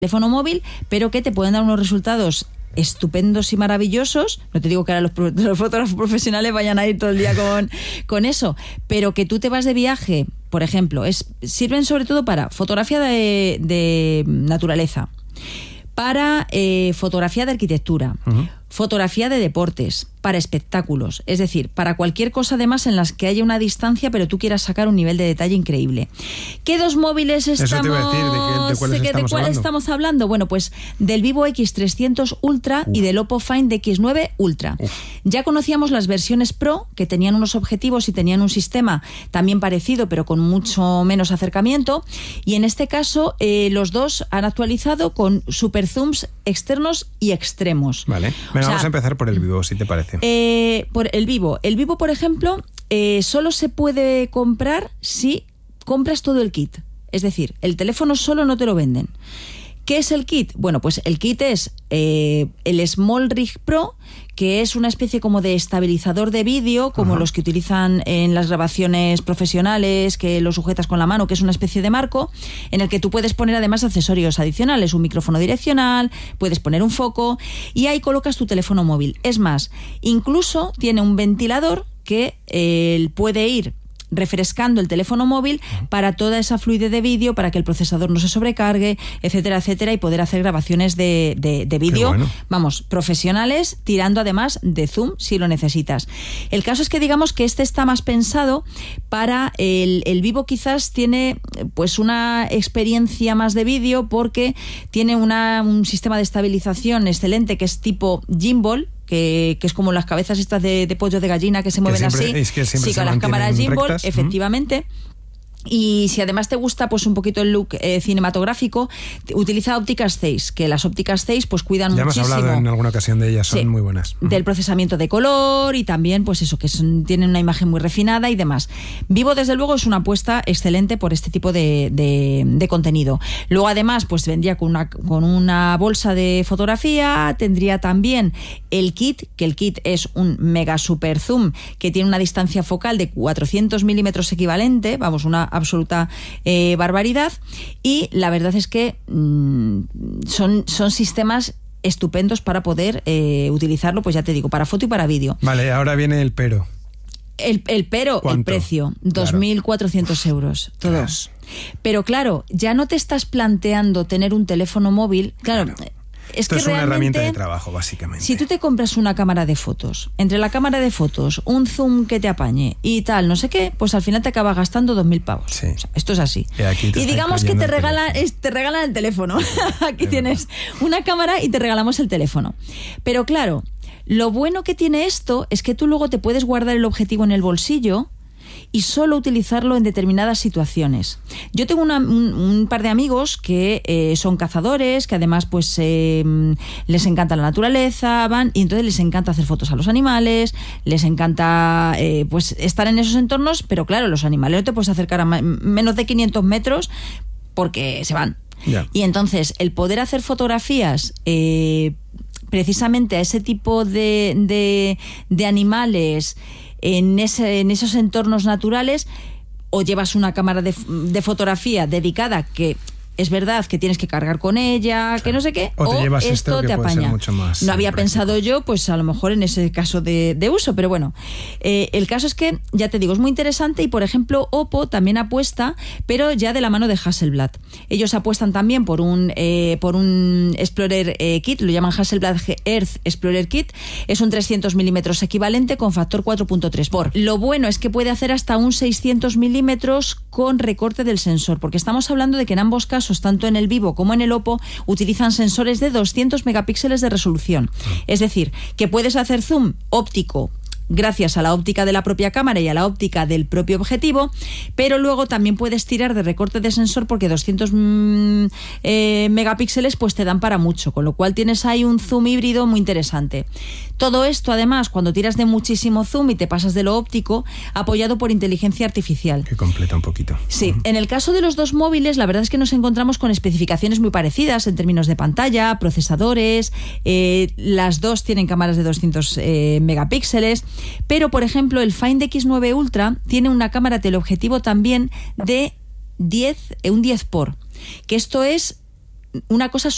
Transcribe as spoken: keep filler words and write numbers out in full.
teléfono móvil, pero que te pueden dar unos resultados estupendos y maravillosos. No te digo que ahora los, los fotógrafos profesionales vayan a ir todo el día con, con eso, pero que tú te vas de viaje, por ejemplo, es, sirven sobre todo para fotografía de, de naturaleza, para eh, fotografía de arquitectura, uh-huh. fotografía de deportes, para espectáculos, es decir, para cualquier cosa además en las que haya una distancia pero tú quieras sacar un nivel de detalle increíble. ¿Qué dos móviles estamos, Eso te iba a decir, ¿de, qué, de cuáles ¿de estamos cuál hablando? estamos hablando? Bueno, pues del Vivo X trescientos Ultra Uf. y del Oppo Find X nueve Ultra. Uf. Ya conocíamos las versiones Pro, que tenían unos objetivos y tenían un sistema también parecido pero con mucho menos acercamiento, y en este caso eh, los dos han actualizado con super zooms externos y extremos. Vale, venga, o sea, vamos a empezar por el Vivo, si te parece. Eh, por el Vivo. El Vivo, por ejemplo, eh, solo se puede comprar si compras todo el kit. Es decir, el teléfono solo no te lo venden. ¿Qué es el kit? Bueno, pues el kit es eh, el Small Rig Pro, que es una especie como de estabilizador de vídeo, como Ajá. los que utilizan en las grabaciones profesionales, que lo sujetas con la mano, que es una especie de marco, en el que tú puedes poner además accesorios adicionales, un micrófono direccional, puedes poner un foco, y ahí colocas tu teléfono móvil. Es más, incluso tiene un ventilador que eh, puede ir refrescando el teléfono móvil para toda esa fluidez de vídeo, para que el procesador no se sobrecargue, etcétera, etcétera, y poder hacer grabaciones de, de, de vídeo, bueno. vamos, profesionales, tirando además de zoom si lo necesitas. El caso es que digamos que este está más pensado para el, el Vivo, quizás tiene pues una experiencia más de vídeo porque tiene una, un sistema de estabilización excelente que es tipo gimbal, Que, que es como las cabezas estas de, de pollo de gallina que se mueven que siempre, así. Es que siempre sí, con las cámaras gimbal, rectas. efectivamente. Y si además te gusta pues un poquito el look eh, cinematográfico, utiliza ópticas Zeiss, que las ópticas Zeiss pues cuidan ya muchísimo. Ya hemos hablado en alguna ocasión de ellas, son sí, muy buenas. Del procesamiento de color y también pues eso, que son, tienen una imagen muy refinada y demás. Vivo desde luego es una apuesta excelente por este tipo de, de, de contenido. Luego además pues vendría con una, con una bolsa de fotografía, tendría también el kit, que el kit es un mega super zoom que tiene una distancia focal de cuatrocientos milímetros equivalente, vamos, una absoluta eh, barbaridad, y la verdad es que mmm, son, son sistemas estupendos para poder eh, utilizarlo, pues ya te digo, para foto y para vídeo. Vale, ahora viene el pero. El, el pero, ¿Cuánto? El precio, dos mil cuatrocientos claro. euros, todos. Claro. Pero claro, ya no te estás planteando tener un teléfono móvil, claro, claro. Es Esto que es una herramienta de realmente, trabajo, básicamente. Si tú te compras una cámara de fotos, entre la cámara de fotos, un zoom que te apañe y tal, no sé qué, pues al final te acabas gastando dos mil pavos. Sí. O sea, esto es así. Y, aquí y digamos que te regalan, es, te regalan el teléfono. Aquí es tienes verdad. una cámara y te regalamos el teléfono. Pero claro, lo bueno que tiene esto es que tú luego te puedes guardar el objetivo en el bolsillo y solo utilizarlo en determinadas situaciones. Yo tengo una, un, un par de amigos que eh, son cazadores, que además pues eh, les encanta la naturaleza, van y entonces les encanta hacer fotos a los animales, les encanta eh, pues estar en esos entornos, pero claro, los animales no te puedes acercar a ma- menos de quinientos metros porque se van. Yeah. Y entonces el poder hacer fotografías eh, precisamente a ese tipo de, de, de animales En, ese, en esos entornos naturales, o llevas una cámara de, de fotografía dedicada que es verdad que tienes que cargar con ella, claro. que no sé qué, o, te o llevas esto esto, te apaña. Mucho más no había práctico. pensado yo, pues a lo mejor en ese caso de, de uso, pero bueno, eh, el caso es que, ya te digo, es muy interesante y por ejemplo Oppo también apuesta, pero ya de la mano de Hasselblad. Ellos apuestan también por un eh, por un Explorer eh, Kit, lo llaman Hasselblad Earth Explorer Kit, es un trescientos milímetros equivalente con factor cuatro punto tres por. Lo bueno es que puede hacer hasta un seiscientos milímetros con recorte del sensor, porque estamos hablando de que en ambos casos, tanto en el Vivo como en el Oppo, utilizan sensores de doscientos megapíxeles de resolución. Es decir, que puedes hacer zoom óptico gracias a la óptica de la propia cámara y a la óptica del propio objetivo, pero luego también puedes tirar de recorte de sensor porque doscientos mmm, eh, megapíxeles pues te dan para mucho, con lo cual tienes ahí un zoom híbrido muy interesante. Todo esto, además, cuando tiras de muchísimo zoom y te pasas de lo óptico, apoyado por inteligencia artificial. Que completa un poquito. Sí, uh-huh. En el caso de los dos móviles, la verdad es que nos encontramos con especificaciones muy parecidas en términos de pantalla, procesadores, eh, las dos tienen cámaras de doscientos eh, megapíxeles, pero, por ejemplo, el Find X nueve Ultra tiene una cámara teleobjetivo también de diez, un diez por, que esto es una cosa